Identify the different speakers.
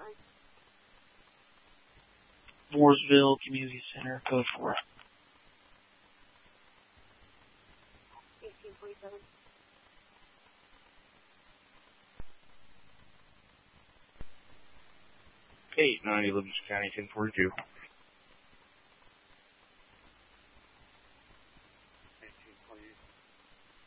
Speaker 1: Mooresville Community Center, code 4.
Speaker 2: 1847.
Speaker 3: Hey, 90 Livingston County, 1042.